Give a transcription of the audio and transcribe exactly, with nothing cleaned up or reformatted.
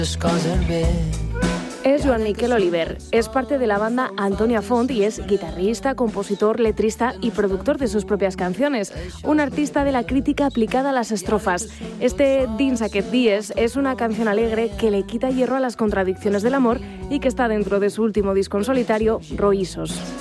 Es Joan Miquel Oliver, es parte de la banda Antonia Font y es guitarrista, compositor, letrista y productor de sus propias canciones. Un artista de la crítica aplicada a las estrofas. Este Dins aquest dies es una canción alegre que le quita hierro a las contradicciones del amor y que está dentro de su último disco en solitario, Roïssos.